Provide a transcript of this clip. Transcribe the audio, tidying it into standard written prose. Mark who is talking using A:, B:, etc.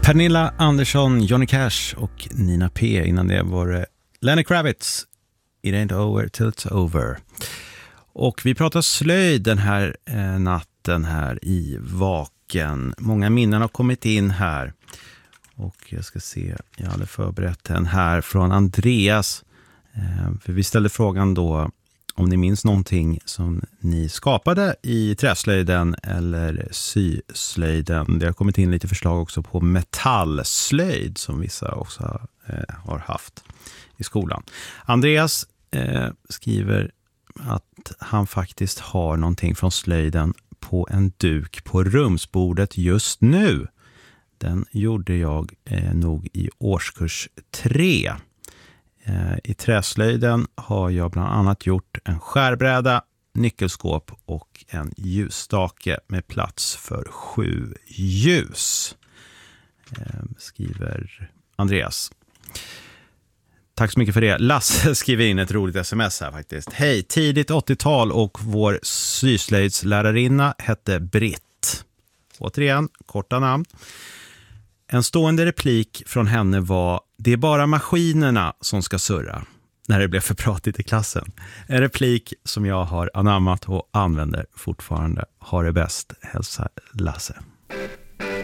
A: Pernilla Andersson, Johnny Cash och Nina P. Innan det var det Lenny Kravitz, It Ain't Over Till It's Over. Och vi pratar slöjd den här natten här i Vaken. Många minnen har kommit in här. Och jag ska se, jag hade förberett en här från Andreas. För vi ställde frågan då om ni minns någonting som ni skapade i träslöjden eller syslöjden. Det har kommit in lite förslag också på metallslöjd som vissa också har haft i skolan. Andreas skriver att han faktiskt har någonting från slöjden på en duk på rumsbordet just nu. Den gjorde jag nog i årskurs 3. I träslöjden har jag bland annat gjort en skärbräda, nyckelskåp och en ljusstake med plats för 7 ljus. Skriver Andreas. Tack så mycket för det. Lasse skriver in ett roligt sms här faktiskt. Hej, tidigt 80-tal och vår syslöjdslärarinna hette Britt. Återigen, korta namn. En stående replik från henne var: det är bara maskinerna som ska surra, när det blev för pratigt i klassen. En replik som jag har anammat och använder fortfarande. Ha det bäst, hälsa Lasse.